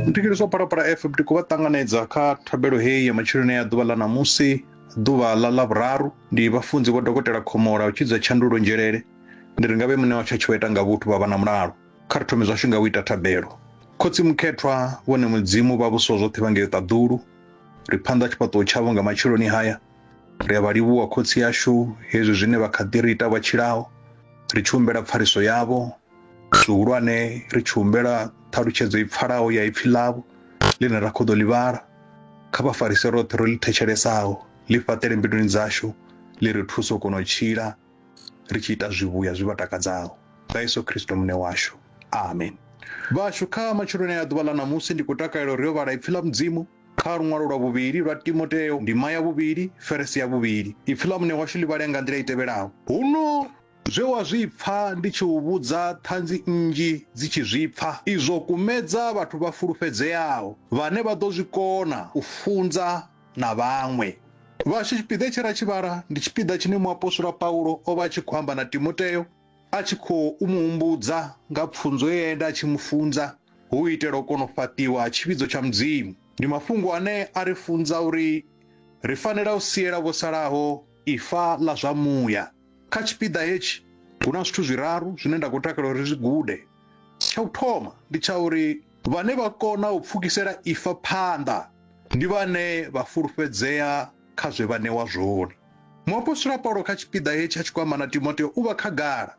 ntikiliso parapara FM ndi kuva tanganedza kha thabelo heyi ya matshiloni ya ḓuvha ḽa ṋamusi, ḓuvha ḽa ḽavhuraru. Ndi vhafunzi vho dokotela Khomora u tshidza Tshandulo Njelele. Ndi ri nga vhe muṋe wa tsha tshiweta nga vhuthu vha vha na mulalo kha ri thome zwashu nga u ita thabelo. Khotsi Mukhethwa vhone mudzimu vha vhuso zwoṱhe vha ngeo ṱaḓulu, ri phanḓa tshifhaṱuwo tshavho nga matshiloni haya. Ri a vha livhuwa khotsi yashu hezwi zwine vha kha ḓi ri ita vha tshilaho, ri tshi humbela pfhariso yavho zwihulwane, ri tshi humbela ṱhalutshedzo i pfhalaho ya ipfhi ḽavho ḽine ra khou ḓo ḽi vhala. Kha vha farise roṱhe ro ḽi thetshelessaho, ḽi fhaṱele mbiluni dzashu, ḽi ri thusa u kona u tshila ri tshi ita zwivhuya zwi vha takadzaho. Nga Yesu Kristo muṋe washu, amen. Vhashu kha matshiloni ya ḓuvha ḽa ṋamusi ndi khou takalela uri yo vhala ipfhi ḽa mudzimu kha luṅwalo lwa vhuvhili lwa Timoteo, ndima ya vhuvhili feresi ya vhuvhili. Ipfhi ḽa muṋe washu ḽi vhale nga nḓila i tevhelaho: huno zwe wa zwi pfa ndi tshi u vhudza ṱhanzi nnzhi dzi tshi zwi pfa, izwo kumedza vhathu vha fulufhedzeaho vhane vha ḓo zwi kona u funza na vhaṅwe. Vhashu tshipiḓa tshe ra tshi vhala ndi tshipiḓa tshine muapostola Paulo o vha a tshi khou amba na Timoteo, a tshi khou mu humbudza nga pfunzo ye enda a tshi mu funza hu itela u kona u fhaṱiwa tshivhidzo tsha mudzimu. Ndi mafhungo ane a ri funza uri ri fanela u siela vho salaho ifa ḽa zwa muya. Kha tshipiḓa hetshi hu na zwithu zwiraru zwine nda khou takalela uri zwi gude. Tsha u thoma ndi tsha uri vhane vha kona u pfukisela ifa phanḓa ndi vhane vha fulufhedzea kha zwe vha ṋewa zwone. Muapostola Paulo kha tshipiḓa hetshi a tshi khou amba na Timoteo u vha khagala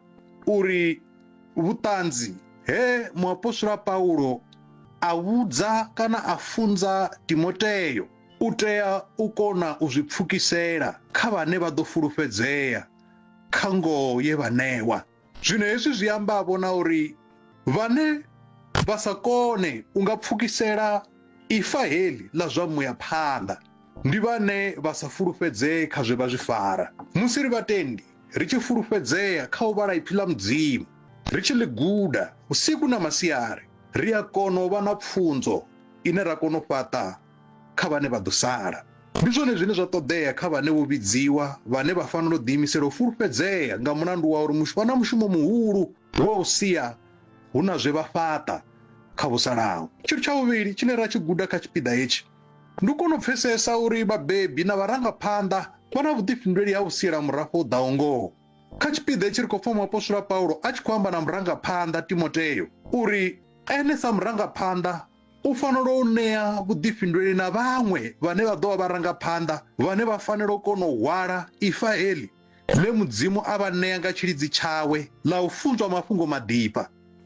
uri vhuṱanzi he muapostola Paulo a vhudza kana a funza Timoteo u tea u kona u zwi pfukisela kha vhane vha ḓo fulufhedzea kha ngoho ye vha ṋewa. Zwino hezwi zwi amba vhona uri vhane vha sa kone u nga pfukisela ifa heḽi ḽa zwa muya phanḓa ndi vhane vha sa fulufhedzee kha zwe vha zwi fara. Musi ri vhatendi ri tshi fulufhedzea kha u vhala ipfhi ḽa mudzimu, ri tshi ḽi guda vhusiku na masiari, ri a kona u vha na pfunzo ine ra kona u fhaṱa kha vhane vha ḓo sala. Ndi zwone zwine zwa ṱoḓea kha vhane vho vhidziwa, vhane vha fanela u ḓiimisela u fulufhedzea nga mulandu wa uri vha na mushumo muhulu wa u sia hu na zwe vha fhaṱa kha vho salaho. Tshithu tsha vhuvhili tshine ra tshi guda kha tshipiḓa hetshi ndi u kona u pfesesa uri vhabebi na vharangaphanḓa vha na vhuḓifhinduleli ha u siela murafho u ḓaho ngoho. Kha tshipiḓa hetshi ri khou pfa muapostola Paulo a tshi khou amba na murangaphanḓa Timoteo uri ene sa murangaphanḓa u fanela u ṋea vhuḓifhinduleli na vhaṅwe vhane vha ḓo vha vharangaphanḓa vhane vha fanela u kona u hwala ifa heḽi ḽe mudzimu a vha ṋea nga tshilidzi tshawe ḽa u funzwa mafhungo maḓipha,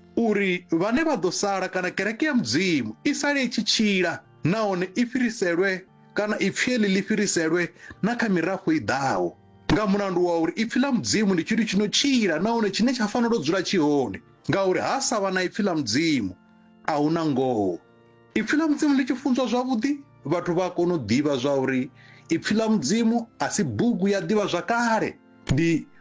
uri vhane vha ḓo sala kana kereke ya mudzimu i sale i tshi tshila nahone i fhiriselwe kana ipfhi heḽi ḽi fhiriselwe na kha mirafho i ḓaho, nga mulandu wa uri ipfhi ḽa mudzimu ndi tshithu tshino tshila nahone tshine tsha fanela u dzula tshi hone, ngauri ha sa vha na ipfhi ḽa mudzimu a hu na ngoho. Ipfhi ḽa mudzimu ḽi tshi funzwa zwavhuḓi, vhathu vha kona u ḓivha zwa uri ipfhi ḽa mudzimu a si bugu ya ḓivha zwakale, ndi